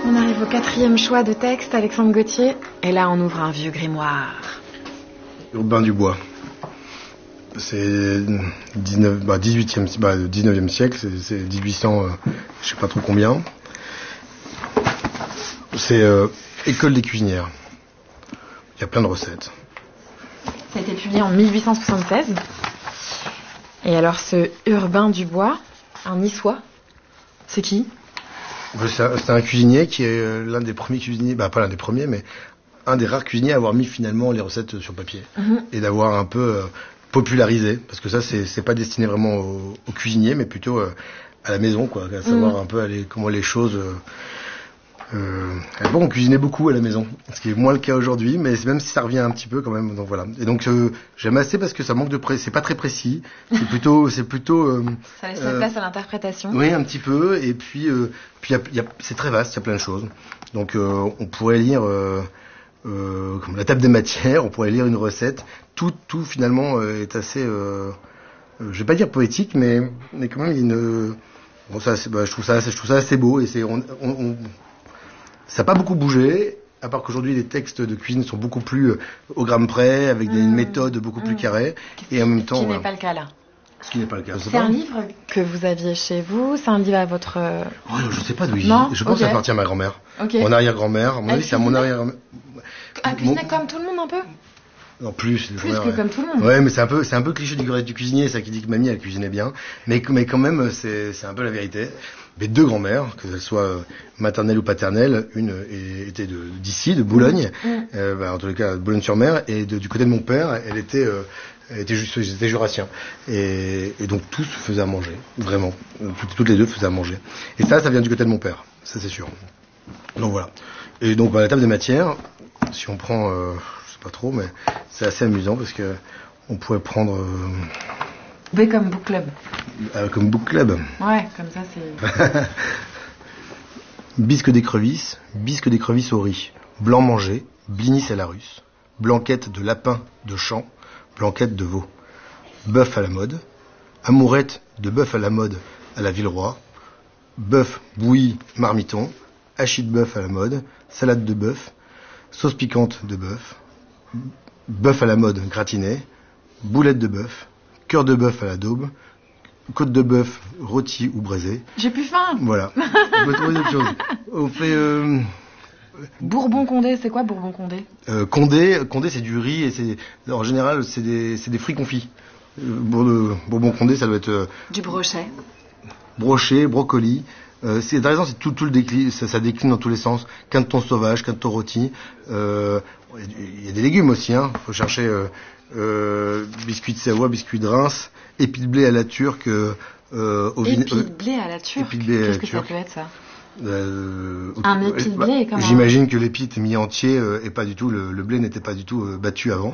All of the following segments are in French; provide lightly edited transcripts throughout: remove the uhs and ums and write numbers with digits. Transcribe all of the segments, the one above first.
On arrive au 4e choix de texte, Alexandre Gauthier. Et là, on ouvre un vieux grimoire. Urbain du Bois. C'est 19e siècle, c'est 1800, je sais pas trop combien. C'est École des cuisinières. Il y a plein de recettes. Ça a été publié en 1876. Et alors, ce Urbain du Bois, un niçois, c'est qui ? C'est un cuisinier qui est l'un des premiers cuisiniers, pas l'un des premiers, mais un des rares cuisiniers à avoir mis finalement les recettes sur papier. Et d'avoir un peu popularisé, parce que ça c'est pas destiné vraiment aux cuisiniers, mais plutôt à la maison, quoi, à savoir un peu comment les choses... on cuisinait beaucoup à la maison, ce qui est moins le cas aujourd'hui, mais même si ça revient un petit peu quand même, donc voilà. Et donc j'aime assez parce que ça manque de c'est pas très précis, c'est plutôt ça laisse la place à l'interprétation. Oui, un petit peu, et puis c'est très vaste, il y a plein de choses. Donc on pourrait lire comme la table des matières, on pourrait lire une recette, tout finalement est assez je vais pas dire poétique, mais quand même il y a une je trouve ça assez beau, et ça n'a pas beaucoup bougé, à part qu'aujourd'hui les textes de cuisine sont beaucoup plus au gramme près, avec une méthode beaucoup plus carrée, et en même temps... Ce qui n'est pas le cas là. Ce qui n'est pas le cas. C'est un livre que vous aviez chez vous, c'est un livre à votre... je sais pas d'où il vient. Je pense que ça appartient à ma grand-mère. Mon arrière-grand-mère, à mon avis c'est à mon arrière-grand-mère. Elle cuisinait comme tout le monde un peu ? Non, plus que comme tout le monde. Ouais, mais c'est un peu cliché du cuisinier, ça, qui dit que mamie elle cuisinait bien, mais quand même c'est un peu la vérité. Mes deux grand-mères, que ce soit maternelle ou paternelle, une était d'ici, de Boulogne, en tous les cas de Boulogne-sur-Mer, et du côté de mon père, elle était jurassien, et donc tous faisaient à manger, vraiment, toutes les deux faisaient à manger. Et ça vient du côté de mon père, ça c'est sûr. Donc voilà. Et donc la table des matières, si on prend, je sais pas trop, mais c'est assez amusant parce que on pourrait prendre. B comme book club. Comme book club. Ouais, comme ça c'est... Bisque d'écrevisse au riz, blanc mangé, blinis à la russe, blanquette de lapin de champ, blanquette de veau, bœuf à la mode, amourette de bœuf à la mode à la Villeroy, bœuf bouilli marmiton, hachis de bœuf à la mode, salade de bœuf, sauce piquante de bœuf, bœuf à la mode gratiné, boulette de bœuf, cœur de bœuf à la daube, côte de bœuf rôti ou braisé. J'ai plus faim. Voilà. On peut trouver d'autres choses. On fait... Bourbon-Condé, c'est quoi Bourbon-Condé ? Condé, c'est du riz, et en général c'est des fruits confits. Bourbon-Condé, ça doit être... Du brochet. Brochet, brocoli. C'est intéressant, c'est tout le déclin, ça décline dans tous les sens. Quinton sauvage, quinton rôti. Il y a des légumes aussi, hein. Faut chercher biscuit de Savoie, biscuit de Reims, épi de blé à la turque. Épi de blé à la turque. Qu'est-ce que ça peut être, ça ? Un épi de blé, comment ? J'imagine que l'épi était mis entier, et pas du tout, le blé n'était pas du tout battu avant.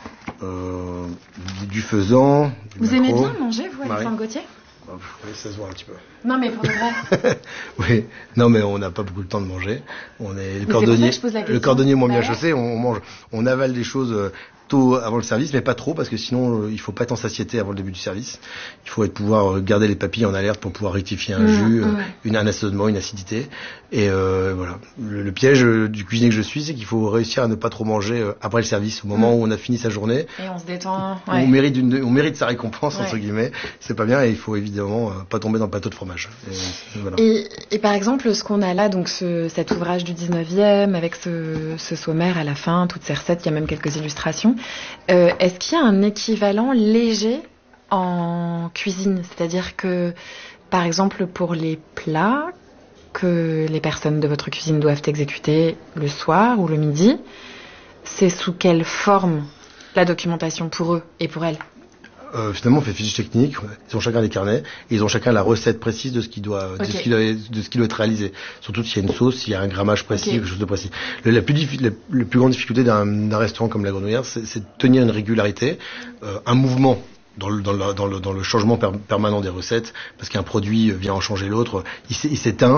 Du faisan. Vous aimez bien manger, vous, Alexandre Gauthier ? Oui, ça se voit un petit peu. Non, mais pour de vrai. Oui, non, mais on n'a pas beaucoup le temps de manger. On est le cordonnier moins bien chaussé. On mange, on avale des choses tôt avant le service, mais pas trop, parce que sinon il faut pas être en satiété avant le début du service. Il faut pouvoir garder les papilles en alerte pour pouvoir rectifier un jus, un assaisonnement, une acidité. Et voilà. Le piège du cuisinier que je suis, c'est qu'il faut réussir à ne pas trop manger après le service, au moment où on a fini sa journée. Et on se détend. On mérite sa récompense, entre guillemets. C'est pas bien, et il faut évidemment pas tomber dans le plateau de fromage. Voilà. Et par exemple, ce qu'on a là, donc cet ouvrage du 19e, avec ce sommaire à la fin, toutes ces recettes, il y a même quelques illustrations. Est-ce qu'il y a un équivalent léger en cuisine ? C'est-à-dire que, par exemple, pour les plats que les personnes de votre cuisine doivent exécuter le soir ou le midi, c'est sous quelle forme la documentation pour eux et pour elles ? Finalement, on fait fiche technique. Ils ont chacun des carnets, et ils ont chacun la recette précise de ce qui doit être réalisé. Surtout s'il y a une sauce, s'il y a un grammage précis, quelque chose de précis. La plus grande difficulté d'un restaurant comme la Grenouillère, c'est de tenir une régularité, un mouvement dans le changement permanent des recettes, parce qu'un produit vient en changer l'autre. Il s'éteint.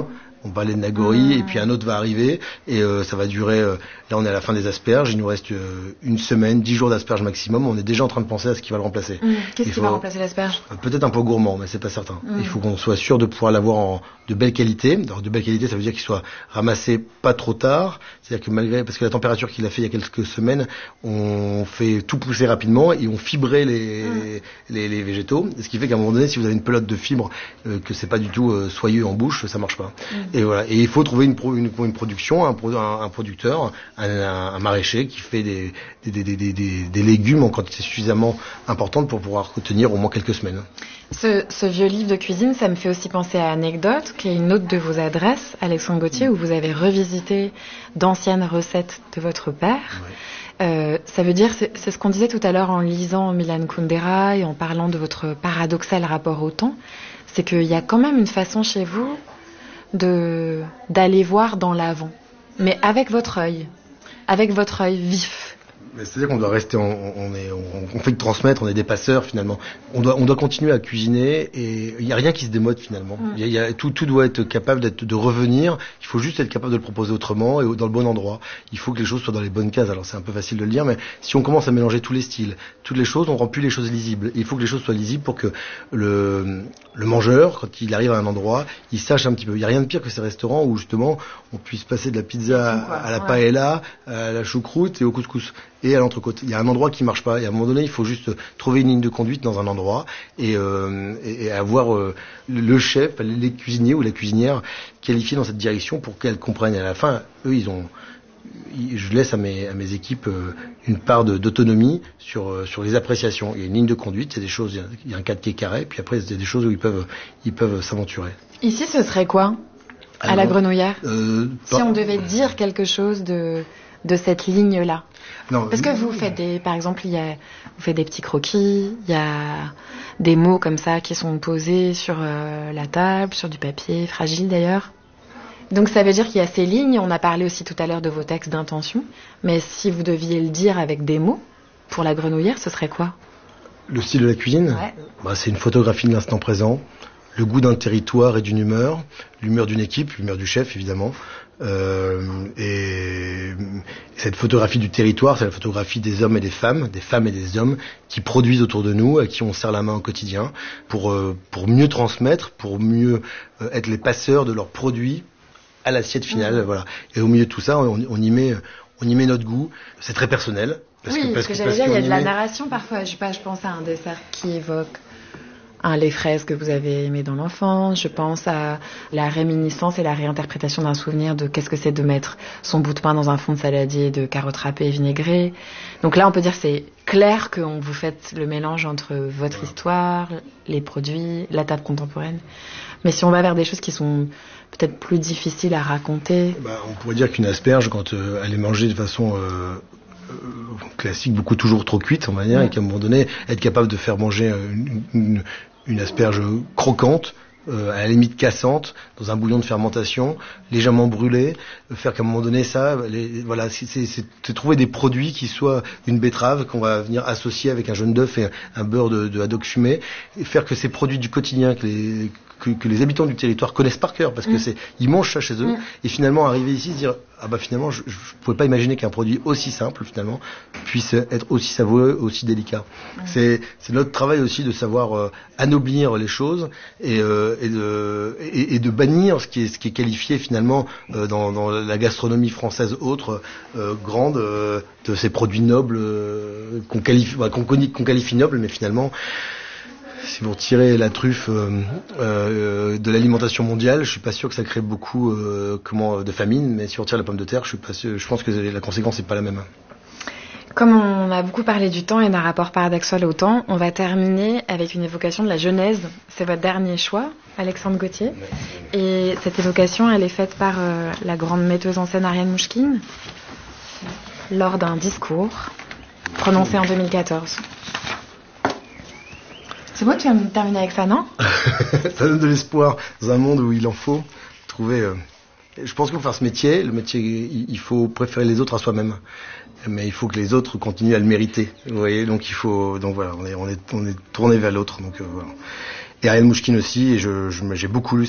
On parlait de nagori, et puis un autre va arriver, et ça va durer... là, on est à la fin des asperges, il nous reste une semaine, 10 jours d'asperges maximum. On est déjà en train de penser à ce qui va le remplacer. Qu'est-ce qui va remplacer l'asperge? Peut-être un peu gourmand, mais c'est pas certain. Il faut qu'on soit sûr de pouvoir l'avoir en de belle qualité. Alors, de belle qualité, ça veut dire qu'il soit ramassé pas trop tard. C'est-à-dire que parce que la température qu'il a fait il y a quelques semaines, on fait tout pousser rapidement et on fibrait les végétaux. Ce qui fait qu'à un moment donné, si vous avez une pelote de fibres, que c'est pas du tout soyeux en bouche, ça marche pas. Et voilà. Et il faut trouver une production, un producteur, un maraîcher qui fait des légumes en quantité suffisamment importante pour pouvoir tenir au moins quelques semaines. Ce vieux livre de cuisine, ça me fait aussi penser à Anecdote, qui est une autre de vos adresses, Alexandre Gauthier, où vous avez revisité d'anciennes recettes de votre père. Ouais. Ça veut dire, c'est ce qu'on disait tout à l'heure en lisant Milan Kundera et en parlant de votre paradoxal rapport au temps, c'est qu'il y a quand même une façon chez vous d'aller voir dans l'avant, mais avec votre œil vif. C'est-à-dire qu'on doit rester, on fait que transmettre, on est des passeurs finalement. On doit continuer à cuisiner et il n'y a rien qui se démode finalement. Tout doit être capable de revenir. Il faut juste être capable de le proposer autrement et dans le bon endroit. Il faut que les choses soient dans les bonnes cases. Alors c'est un peu facile de le dire, mais si on commence à mélanger tous les styles, toutes les choses, on rend plus les choses lisibles. Il faut que les choses soient lisibles pour que le mangeur, quand il arrive à un endroit, il sache un petit peu. Il n'y a rien de pire que ces restaurants où justement on puisse passer de la pizza à la paella, à la choucroute et au couscous. Et à l'entrecôte. Il y a un endroit qui marche pas. Et à un moment donné, il faut juste trouver une ligne de conduite dans un endroit et avoir le chef, les cuisiniers ou la cuisinière qualifiés dans cette direction pour qu'elles comprennent. Et à la fin, eux, je laisse à mes équipes une part d'autonomie sur les appréciations. Il y a une ligne de conduite, c'est des choses. Il y a un cadre qui est carré. Puis après, c'est des choses où ils peuvent s'aventurer. Ici, ce serait quoi à la Grenouillère si on devait dire quelque chose de cette ligne-là? Non, parce que vous faites par exemple, vous faites des petits croquis, il y a des mots comme ça qui sont posés sur la table, sur du papier fragile d'ailleurs. Donc ça veut dire qu'il y a ces lignes. On a parlé aussi tout à l'heure de vos textes d'intention, mais si vous deviez le dire avec des mots pour la Grenouillère, ce serait quoi? Le style de la cuisine, c'est une photographie de l'instant présent, le goût d'un territoire et d'une humeur, l'humeur d'une équipe, l'humeur du chef évidemment. Et cette photographie du territoire, c'est la photographie des hommes et des femmes et des hommes qui produisent autour de nous, à qui on serre la main au quotidien, pour mieux transmettre, pour mieux être les passeurs de leurs produits à l'assiette finale. Voilà. Et au milieu de tout ça, on y met notre goût. C'est très personnel. Parce que j'allais dire, il y a de la narration parfois. Je pense à un dessert qui évoque les fraises que vous avez aimées dans l'enfance. Je pense à la réminiscence et la réinterprétation d'un souvenir de qu'est-ce que c'est de mettre son bout de pain dans un fond de saladier de carottes râpées et vinaigrées. Donc là, on peut dire que c'est clair que vous faites le mélange entre votre histoire, les produits, la table contemporaine. Mais si on va vers des choses qui sont peut-être plus difficiles à raconter... on pourrait dire qu'une asperge, quand elle est mangée de façon... classique, beaucoup toujours trop cuite en manière, et qu'à un moment donné, être capable de faire manger une asperge croquante, à la limite cassante, dans un bouillon de fermentation, légèrement brûlé, faire qu'à un moment donné c'est trouver des produits qui soient une betterave qu'on va venir associer avec un jaune d'œuf et un beurre de haddock fumé, et faire que ces produits du quotidien que les habitants du territoire connaissent par cœur, parce que ils mangent ça chez eux, et finalement arriver ici se dire finalement je pouvais pas imaginer qu'un produit aussi simple finalement puisse être aussi savoureux, aussi délicat. C'est notre travail aussi de savoir anoblir les choses et de bannir ce qui est qualifié finalement dans la gastronomie française grande, de ces produits nobles qu'on qualifie nobles, mais finalement si vous retirez la truffe de l'alimentation mondiale, je suis pas sûr que ça crée beaucoup de famine, mais si on retire la pomme de terre, je pense que la conséquence n'est pas la même. Comme on a beaucoup parlé du temps et d'un rapport paradoxal au temps, on va terminer avec une évocation de la Genèse. C'est votre dernier choix, Alexandre Gauthier. Et cette évocation, elle est faite par la grande metteuse en scène Ariane Mouchkine lors d'un discours prononcé en 2014. C'est beau, tu vas terminer avec ça, non? Ça donne de l'espoir dans un monde où il en faut trouver... Je pense que pour faire ce métier, il faut préférer les autres à soi-même. Mais il faut que les autres continuent à le mériter. Vous voyez, donc voilà, on est tourné vers l'autre. Donc voilà. Et Ariane Mouchkine aussi, et j'ai beaucoup lu